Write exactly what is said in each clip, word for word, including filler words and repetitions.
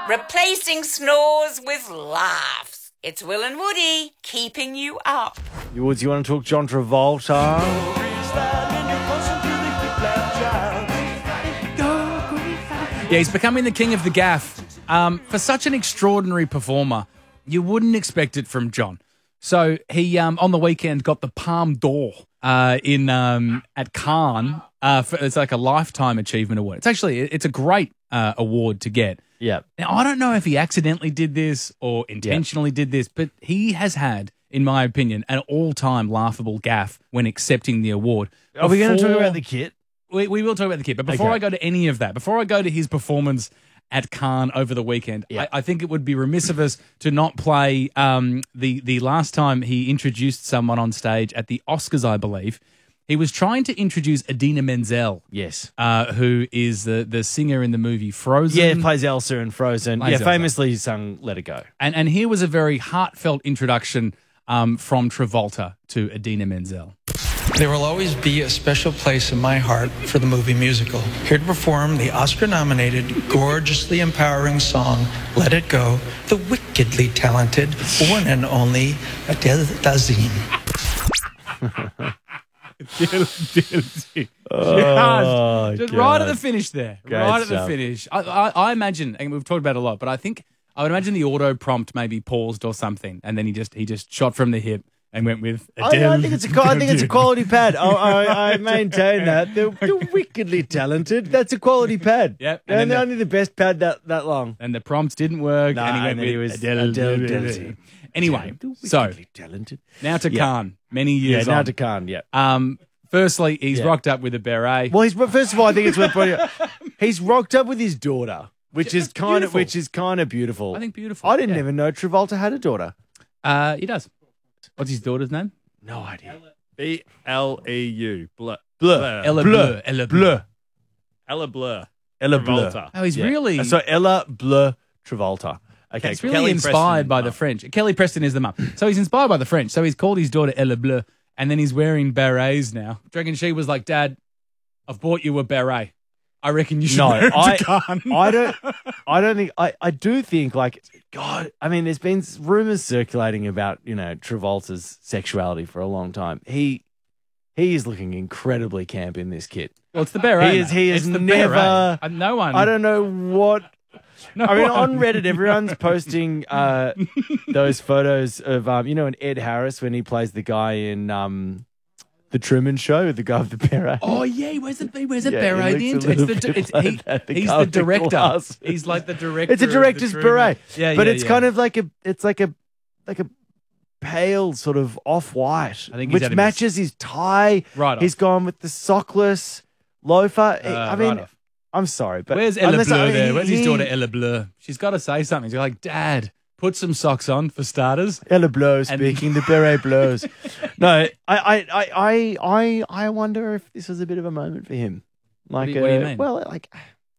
replacing snores with laughs. It's Will and Woody keeping you up. You Woods, you want to talk John Travolta? Yeah, he's becoming the king of the gaff. Um, for such an extraordinary performer, you wouldn't expect it from John. So he, um, on the weekend, got the Palme d'Or uh, in um, at Cannes. Uh, for, it's like a lifetime achievement award. It's actually it's a great uh, award to get. Yeah. Now, I don't know if he accidentally did this or intentionally yep. did this, but he has had, in my opinion, an all-time laughable gaffe when accepting the award. Are we going to talk about the kit? We, we will talk about the kit, but before Okay. I go to any of that, before I go to his performance at Cannes over the weekend, Yeah. I, I think it would be remiss of us to not play um, the the last time he introduced someone on stage at the Oscars, I believe. He was trying to introduce Idina Menzel, Yes. uh, who is the, the singer in the movie Frozen. Yeah, plays Elsa in Frozen. Plays yeah, Elsa. famously sung Let It Go. And, and here was a very heartfelt introduction um, from Travolta to Idina Menzel. There will always be a special place in my heart for the movie musical. Here to perform the Oscar-nominated, gorgeously empowering song, Let It Go, the wickedly talented, one and only Adele Dazeem. Oh, just, just God. right at the finish there. Great right at the stuff. finish. I, I, I imagine, and we've talked about it a lot, but I think I would imagine the auto prompt maybe paused or something, and then he just he just shot from the hip and went with I, Adele. I think it's a, I think it's a quality pad. I, I, I maintain that. They're, they're wickedly talented. That's a quality pad. Yep. And, And then only the best pad that, that long. And the prompts didn't work, No, and he went and then with he was Adele. Adele Adele. Dazeem. Anyway, They're so wickedly talented. now to Yeah. Cannes, many Yeah, years now on. to Khan, yeah. Um, firstly, he's Yeah. rocked up with a beret. Well, he's first of all, I think it's worth pointing out. He's rocked up with his daughter, which Yeah, is that's kind of beautiful. which is kind of beautiful. I think beautiful. I didn't yeah. even know Travolta had a daughter. Uh, he does. What's his daughter's name? No idea. B L E U. Blur. Blur. Ella Bleu. Bleu. Ella Bleu. Bleu. Ella Blur. Ella Bleu. Travolta. Oh, he's Yeah. really. So Ella Bleu Travolta. Okay, It's really Kelly inspired Preston by is the mum. French. Kelly Preston is the mum. So he's inspired by the French. So he's called his daughter Ella Bleu, and then he's wearing berets now. Do you reckon she was like, Dad, I've bought you a beret. I reckon you should No, wear it I- to Cannes. I don't. I don't think. I, I do think like God. I mean, there's been rumors circulating about you know Travolta's sexuality for a long time. He he is looking incredibly camp in this kit. Well, it's the beret. He is- he mate. is It's the never- beret. Uh, no one. I don't know what. No I mean, one. on Reddit, everyone's posting uh, those photos of um, you know, an Ed Harris when he plays the guy in um, the Truman Show, the guy with the beret. Oh yeah, he wears a he wears a Yeah, beret. he The looks a inter- it's little the bit it's, like he, that, the he's guy the with the director. glasses. He's like the director. It's a of the director's Truman. beret, Yeah, but yeah, it's yeah. kind of like a, it's like a, like a pale sort of off white, I think he's which had him- matches his tie. Right off. He's gone with the sockless loafer. Uh, I mean, right off. I'm sorry, but Where's Ella unless Bleu I- there? Where's his he- daughter Ella Bleu? She's got to say something. She's like, Dad, put some socks on for starters. Ella Bleu And- speaking, the beret blows. No, I, I, I, I, I, I wonder if this was a bit of a moment for him. Like, do you- what do you uh, mean? well, like,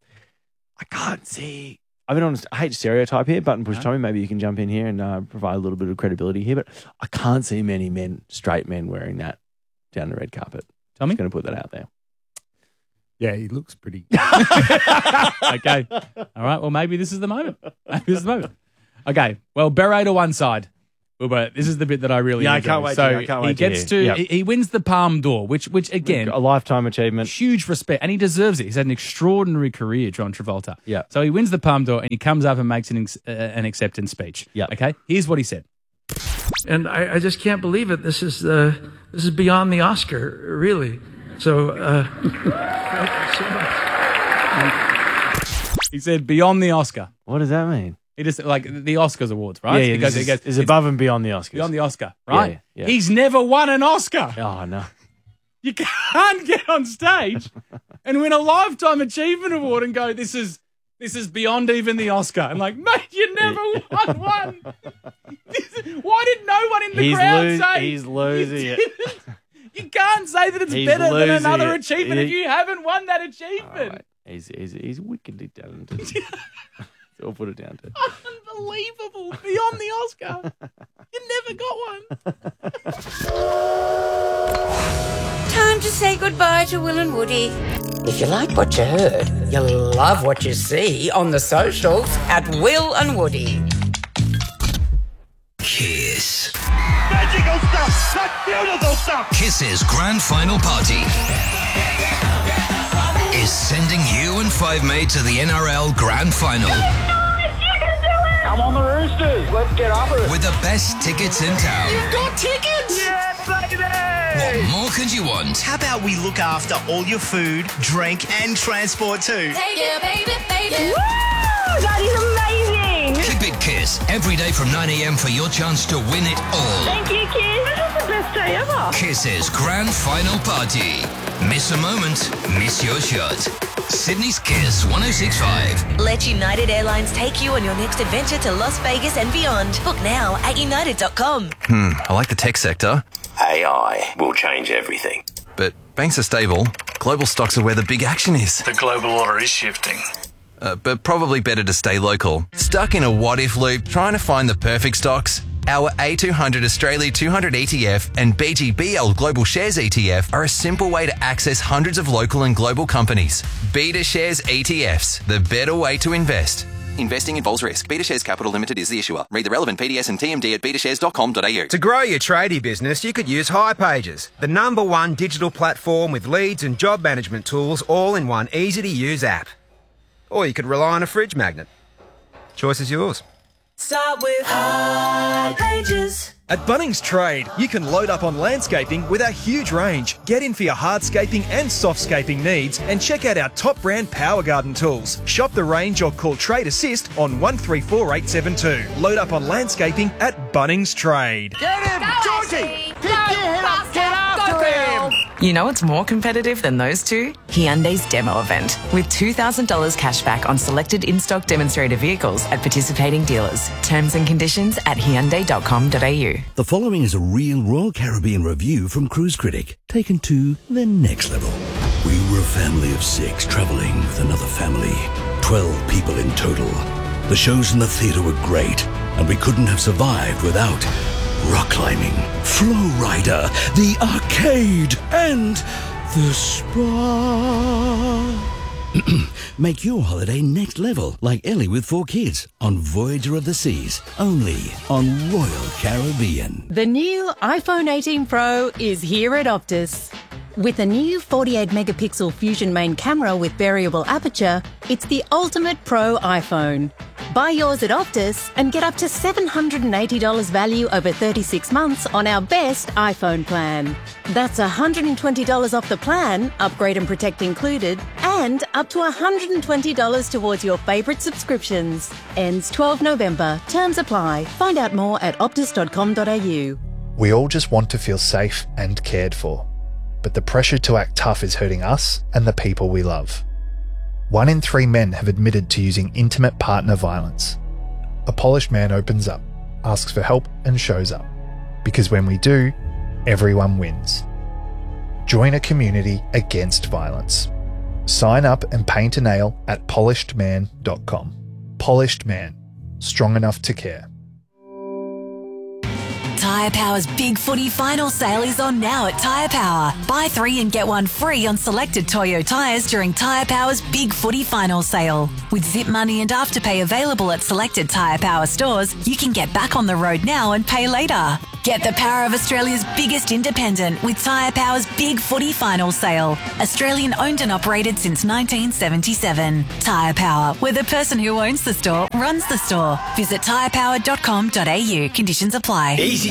I can't see. I mean, honest, I hate stereotype here. Button push No. Tommy, maybe you can jump in here and uh, provide a little bit of credibility here. But I can't see many men, straight men, wearing that down the red carpet. Tommy? I'm just going to put that out there. Yeah, he looks pretty. Okay. All right. Well, maybe this is the moment. Maybe this is the moment. Okay. Well, beret to one side. Wilbur, this is the bit that I really Yeah, I enjoy. can't wait to- So I can't he wait to gets hear. to, Yep. he, he wins the Palme d'Or, which, which again, A lifetime achievement. huge respect, and he deserves it. He's had an extraordinary career, John Travolta. Yeah. So he wins the Palme d'Or, and he comes up and makes an, ex- uh, an acceptance speech. Yeah. Okay. Here's what he said. And I, I just can't believe it. This is uh, this is beyond the Oscar, really. So, uh, thank you so much. He said, "Beyond the Oscar." What does that mean? He just like the Oscars awards, right? Yeah, yeah, He goes, this he is, goes, is "It's above and beyond the Oscars. beyond the Oscar, right? Yeah, yeah. He's never won an Oscar. Oh, no. You can't get on stage and win a lifetime achievement award and go, "This is this is beyond even the Oscar." And like, mate, you never won one. Why did no one in the He's crowd lo- say he's losing you it. didn't? You can't say that it's He's better than losing another it. achievement if He- you haven't won that All achievement. right. He's, he's, he's wickedly talented. I'll put it down to. Unbelievable. Beyond the Oscar. You never got one. Time to say goodbye to Will and Woody. If you like what you heard, you'll love what you see on the socials at Will and Woody. Kiss. Magical stuff! That's beautiful stuff! Kiss's grand final party is sending you and Five Mate to the N R L Grand Final. Come on the Roosters! Let's get up it! With the best tickets in town. You've got tickets! Yeah, baby! What more could you want? How about we look after all your food, drink and transport too? Take it, baby, baby. Woo! That is amazing! Keep it Kiss every day from nine a.m. for your chance to win it all. Thank you, Kiss. This is the best day ever. Kiss's grand final party. Miss a moment, miss your shot. Sydney's Kiss one oh six point five. Let United Airlines take you on your next adventure to Las Vegas and beyond. Book now at united dot com. Hmm, I like the tech sector. A I will change everything. But banks are stable. Global stocks are where the big action is. The global order is shifting. Uh, but probably better to stay local. Stuck in a what-if loop trying to find the perfect stocks? Our A two hundred Australia two hundred E T F and B G B L Global Shares E T F are a simple way to access hundreds of local and global companies. Beta Shares E T Fs, the better way to invest. Investing involves risk. Beta Shares Capital Limited is the issuer. Read the relevant P D S and T M D at beta shares dot com dot a u. To grow your tradie business, you could use hipages, the number one digital platform with leads and job management tools all in one easy-to-use app. Or you could rely on a fridge magnet. Choice is yours. Start with hipages. At Bunnings Trade, you can load up on landscaping with our huge range. Get in for your hardscaping and softscaping needs and check out our top brand Power Garden tools. Shop the range or call Trade Assist on one three four eight seven two. Load up on landscaping at Bunnings Trade. Get him! Georgie! Pick your head up! Get after him! You know what's more competitive than those two? Hyundai's demo event. With two thousand dollars cash back on selected in-stock demonstrator vehicles at participating dealers. Terms and conditions at hyundai dot com dot a u. The following is a real Royal Caribbean review from Cruise Critic, taken to the next level. We were a family of six traveling with another family. Twelve people in total. The shows in the theater were great, and we couldn't have survived without rock climbing, Flow Rider, the arcade, and the spa. Make your holiday next level, like Ellie with four kids, on Voyager of the Seas, only on Royal Caribbean. The new iPhone eighteen Pro is here at Optus. With a new forty-eight megapixel Fusion main camera with variable aperture, it's the ultimate pro iPhone. Buy yours at Optus and get up to seven hundred eighty dollars value over thirty-six months on our best iPhone plan. That's one hundred twenty dollars off the plan, upgrade and protect included, and up to one hundred twenty dollars towards your favourite subscriptions. Ends twelfth of November. Terms apply. Find out more at optus dot com dot a u. We all just want to feel safe and cared for. But the pressure to act tough is hurting us and the people we love. One in three men have admitted to using intimate partner violence. A polished man opens up, asks for help and shows up. Because when we do, everyone wins. Join a community against violence. Sign up and paint a nail at polished man dot com. Polished Man. Strong enough to care. Tyre Power's Big Footy Final Sale is on now at Tyre Power. Buy three and get one free on selected Toyo tyres during Tyre Power's Big Footy Final Sale. With Zip Money and Afterpay available at selected Tyre Power stores, you can get back on the road now and pay later. Get the power of Australia's biggest independent with Tyre Power's Big Footy Final Sale. Australian owned and operated since nineteen seventy-seven. Tyre Power, where the person who owns the store runs the store. Visit tyre power dot com dot a u. Conditions apply. Easy